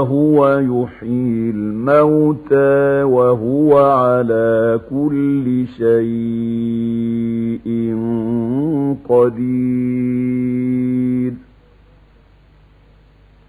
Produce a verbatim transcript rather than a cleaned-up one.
هو يحيي الموتى وهو على كل شيء قدير.